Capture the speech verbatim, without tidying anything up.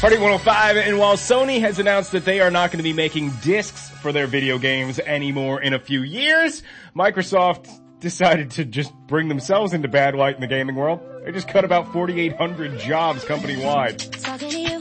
Party one oh five, and while Sony has announced that they are not going to be making discs for their video games anymore in a few years, Microsoft decided to just bring themselves into bad light in the gaming world. They just cut about forty-eight hundred jobs company-wide.